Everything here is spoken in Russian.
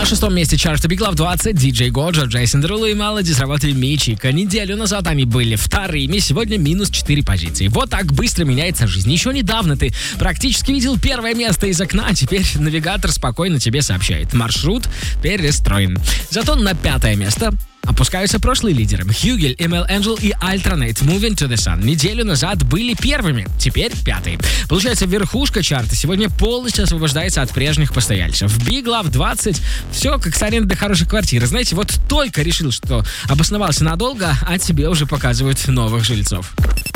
На 6-м месте чарта Big Love 20 DJ Годжа, Джейсон Деруло и Мелоди сработали Мичика. Неделю назад они были вторыми, сегодня минус 4 позиции. Вот так быстро меняется жизнь. Еще недавно ты практически видел первое место из окна, а теперь навигатор спокойно тебе сообщает: маршрут перестроен. Зато на 5-е место опускаются прошлые лидеры. Хьюгель, Эмэл Энджел и Альтранейт Moving to the Sun неделю назад были первыми, теперь 5-й. Получается, верхушка чарта сегодня полностью освобождается от прежних постояльцев. Big Love 20 все как с аренды хорошей квартиры. Знаете, вот только решил, что обосновался надолго, а тебе уже показывают новых жильцов.